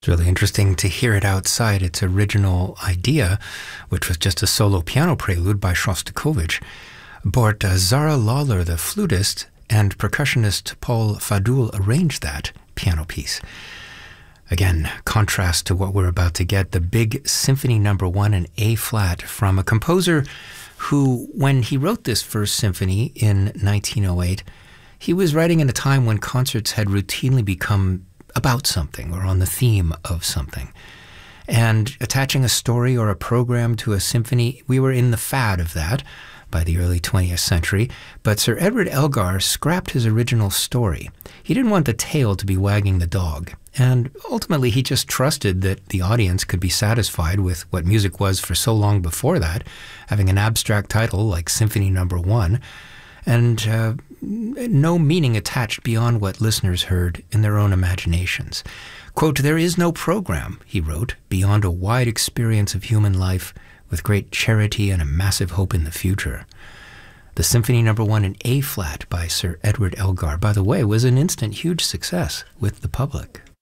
It's really interesting to hear it outside its original idea, which was just a solo piano prelude by Shostakovich. But Zara Lawler, the flutist, and percussionist Paul Fadul arranged that piano piece. Again, contrast to what we're about to get, the big Symphony No. 1 in A-flat from a composer who, when he wrote this first symphony in 1908, he was writing in a time when concerts had routinely become about something or on the theme of something. And attaching a story or a program to a symphony, we were in the fad of that by the early 20th century, but Sir Edward Elgar scrapped his original story. He didn't want the tail to be wagging the dog, and ultimately he just trusted that the audience could be satisfied with what music was for so long before that, having an abstract title like Symphony No. 1, and no meaning attached beyond what listeners heard in their own imaginations. Quote, "There is no program," he wrote, "beyond a wide experience of human life with great charity and a massive hope in the future." The Symphony No. 1 in A-flat by Sir Edward Elgar, by the way, was an instant huge success with the public.